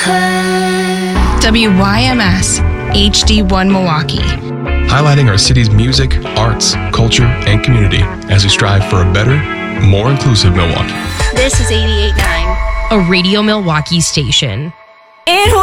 WYMS HD1 Milwaukee. Highlighting our city's music, arts, culture, and community as we strive for a better, more inclusive Milwaukee. This is 88.9. A Radio Milwaukee station. And